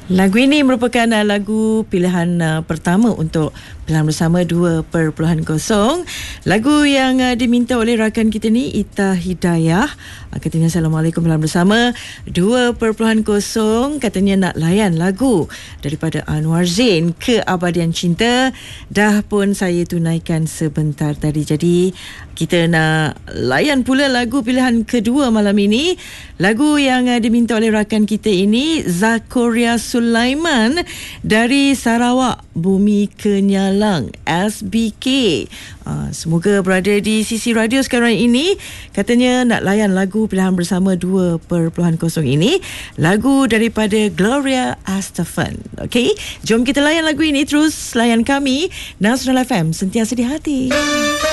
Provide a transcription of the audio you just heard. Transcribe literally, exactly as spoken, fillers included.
Lagu ini merupakan uh, lagu pilihan uh, pertama untuk Pilihan Bersama dua perpuluhan kosong. Lagu yang uh, diminta oleh rakan kita ni, Ita Hidayah. Uh, katanya, Assalamualaikum Pilihan Bersama dua perpuluhan kosong. Katanya nak layan lagu daripada Anwar Zain, Keabadian Cinta. Dah pun saya tunaikan sebentar tadi. Jadi kita nak layan pula lagu pilihan kedua malam ini. Lagu yang uh, diminta oleh rakan kita ini, Zakoria Sulaiman dari Sarawak, Bumi Kenyalang, S B K. Uh, semoga berada di sisi radio sekarang ini. Katanya nak layan lagu pilihan bersama dua perpuluhan kosong ini. Lagu daripada Gloria Estefan. Okey, jom kita layan lagu ini. Terus layan kami, Nasional F M, sentiasa di hati.